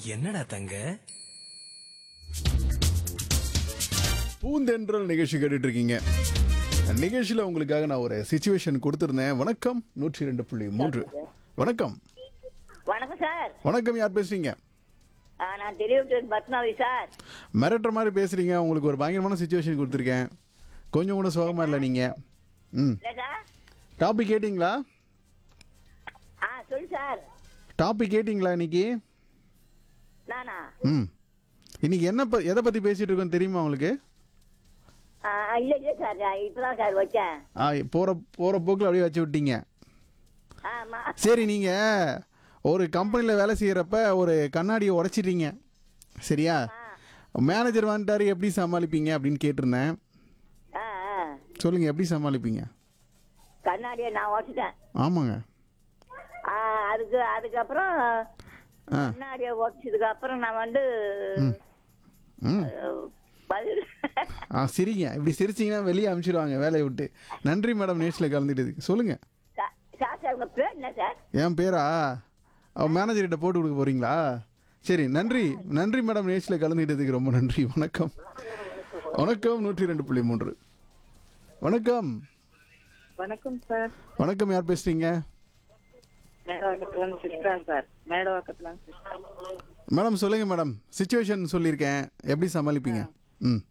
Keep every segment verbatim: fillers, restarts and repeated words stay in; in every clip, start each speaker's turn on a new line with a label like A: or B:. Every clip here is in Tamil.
A: என்னடா தங்க?
B: பூந்தென்றல் நிகழ்ச்சி கேட்டுட்டு இருக்கீங்க. நிகழ்ச்சியில் உங்களுக்காக நான் ஒரு சிச்சுவேஷன் கொடுத்துருந்தேன். வணக்கம் நூற்றி ரெண்டு புள்ளி மூன்று. வணக்கம்.
C: வணக்கம் சார்.
B: வணக்கம், யார் பேசுறீங்க?
C: ஆ, நான் தெரிவித்து பத்மாவதி சார்.
B: மிரட்டுற மாதிரி பேசுறீங்க. உங்களுக்கு ஒரு பயங்கரமான சிச்சுவேஷன் கொடுத்துருக்கேன். கொஞ்சம் கூட சோகமா இல்லை நீங்க. ம்
C: இல்லை சார்.
B: டாபிக் கேட்டிங்களா?
C: ஆ சொல்லு சார்.
B: டாபிக் கேட்டிங்களா இன்னைக்கு?
C: நானா?
B: ம் இன்னைக்கு என்ன ப எதை பற்றி பேசிகிட்டு இருக்கோம் தெரியுமா உங்களுக்கு?
C: ஆ, இல்லை இல்லை சார், இப்போ தான் சார் வச்சேன்.
B: ஆ போகிற போகிற போக்கில் அப்படியே வச்சு விட்டீங்க.
C: ஆமாம்.
B: சரி, நீங்கள் ஒரு கம்பெனியில் வேலை செய்கிறப்ப ஒரு கண்ணாடியை உடைச்சிட்டீங்க, சரியா? மேனேஜர் வந்துட்டாரு, எப்படி சமாளிப்பீங்க அப்படின்னு கேட்டிருந்தேன்.
C: ஆ ஆ
B: சொல்லுங்கள், எப்படி சமாளிப்பீங்க?
C: கண்ணாடியை நான் உடச்சிட்டேன்.
B: ஆமாங்க.
C: ஆ, அதுக்கு அதுக்கப்புறம்
B: ஆ
C: கண்ணாடியை உடச்சதுக்கு அப்புறம் நான் வந்து
B: ம்
C: பதில்
B: ஆ சிரிங்க. இப்படி சிரிச்சிங்கன்னா வெளியே அனுப்பிச்சிடுவாங்க வேலையை விட்டு. நன்றி மேடம், நேஷில் கலந்துட்டதுக்கு. சொல்லுங்கள்.
C: சார் சார் சார் உங்கள் பேர் என்ன சார்?
B: என் பேரா? அவன் மேனேஜர்கிட்ட போட்டு கொடுக்க போகிறீங்களா? சரி, நன்றி நன்றி மேடம், நேஷில் கலந்துக்கிட்டதுக்கு ரொம்ப நன்றி. வணக்கம். வணக்கம் நூற்றி ரெண்டு புள்ளி மூன்று. வணக்கம்.
D: வணக்கம் சார்.
B: வணக்கம், யார் பேசுறீங்க?
D: மேடவாக்கத்துல சிஸ்டா சார். மேடவாக்கத்துல
B: மேடம் சொல்லுங்க மேடம். சிச்சுவேஷன் சொல்லியிருக்கேன், எப்படி சமாளிப்பீங்க? ம்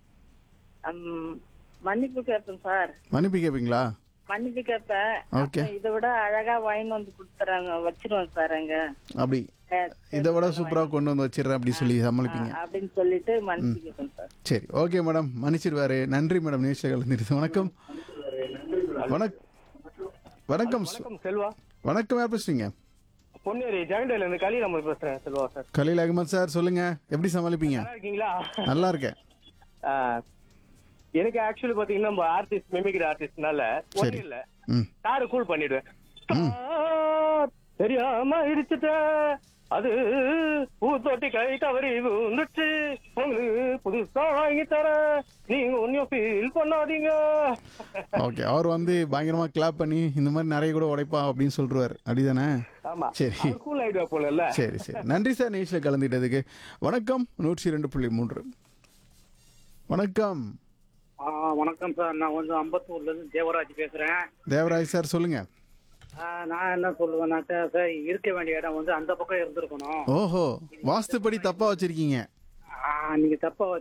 D: மன்னிப்பு கேட்பேன் சார்.
B: மன்னிப்பு கேட்பீங்களா?
D: மன்னிப்பு கேட்பேன்.
B: ஓகே.
D: இதை விட அழகா வாங்கி வந்து கொடுத்துறாங்க, வச்சிருவோம் சார் அங்க.
B: அப்படி இதை விட சூப்பராக கொண்டு வந்து வச்சிடறேன் அப்படி சொல்லி சமாளிப்பீங்க
D: அப்படின்னு சொல்லிட்டு மன்னிப்பு கேட்பேன் சார்.
B: சரி, ஓகே மேடம், மன்னிச்சிடுவாரு. நன்றி மேடம், நேஷில் கலந்துருது. வணக்கம். வணக் வணக்கம்
E: வணக்கம் செல்வா.
B: வணக்கம், யார் பேசுறீங்க?
E: பொன்னேரி ஜெகண்டையில இருந்து கலீல் அமர் பேசுறேன் செல்வா சார்.
B: கலீல் அகமது சார், சொல்லுங்க, எப்படி சமாளிப்பீங்க?
E: நல்லா இருக்கீங்களா?
B: நல்லா இருக்கேன்.
E: ஆ, எனக்கு ஆக்சுவலி பாத்தீங்கன்னா நம்ம ஆர்டிஸ்ட் மிமிக்ரி ஆர்டிஸ்ட்னால
B: சரி.
E: ஒன்றும் இல்ல,
B: ம்
E: காரை கூல் பண்ணிடுவேன். ஸ்டார் தெரியாம இடிச்சுட்ட அது பூத்தொட்டி கை தவறி வந்துச்சு, உங்களுக்கு புதுசா வாங்கி தர, நீங்க ஒன்னும் ஃபீல் பண்ணாதீங்க.
B: ஓகே. அவர் வந்து பயங்கரமா கிளாப் பண்ணி இந்த மாதிரி நிறைய கூட உடைப்பா அப்படின்னு சொல்றாரு, அப்படிதானே?
E: ஆமா,
B: சரி
E: கூல் ஆயிடுவா போல இல்ல.
B: சரி சரி, நன்றி சார், நேஷில் கலந்துட்டதுக்கு. வணக்கம் நூற்றி ரெண்டு புள்ளி மூன்று. வணக்கம்.
F: ஆ, வணக்கம் சார். நான் வந்து அம்பத்தூர்ல இருந்து தேவராஜ் பேசுறேன்.
B: தேவராஜ் சார், சொல்லுங்க.
F: ஆ, நான் என்ன சொல்லுவேன்னாக்கா சார், இருக்க வேண்டிய இடம் வந்து அந்த பக்கம் இருந்திருக்கணும்.
B: ஓஹோ, வாஸ்துப்படி தப்பா வச்சிருக்கீங்க.
F: ஆ, நீங்க தப்பா